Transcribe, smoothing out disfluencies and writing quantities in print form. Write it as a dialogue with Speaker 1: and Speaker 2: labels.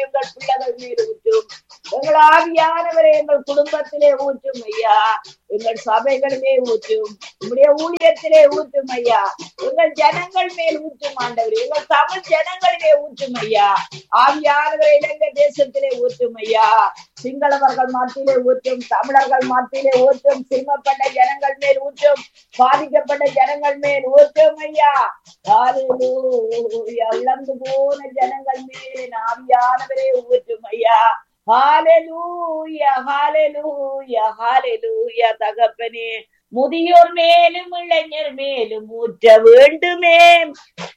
Speaker 1: எங்கள் பிள்ளைகள் மேல் ஊற்றும். எங்கள் ஆவியானவரை எங்கள் குடும்பத்திலே ஊற்றும் ஐயா. எங்கள் சபைகளிலே ஊற்றும். உங்களுடைய ஊழியத்திலே ஊற்றும் ஐயா. எங்கள் ஜனங்கள் மேல் ஊற்றும் ஆண்டவர். எங்கள் தமிழ் ஜனங்களிலே ஊற்றும் ஐயா. ஆவியானவரை இலங்கை தேசத்திலே ஊற்றும் ஐயா. சிங்களவர்கள் மத்தியிலே ஊற்றும், தமிழர்கள் மத்தியிலே ஊற்றும், சிறுமப்பட்ட ஜனங்கள் மேல் ஊற்றும், பாதிக்கப்பட்ட ஜனங்கள் மேல் ஊற்றும் ஐயா. ஹல்லேலூயா. இழந்து போன ஜனங்கள் மேல் ஆவியானவரே ஊற்றும் ஐயா. ஹல்லேலூயா, ஹல்லேலூயா, ஹல்லேலூயா. தகப்பனே, முதியோர் மேலும் இளைஞர் மேலும் ஊற்ற வேண்டுமே.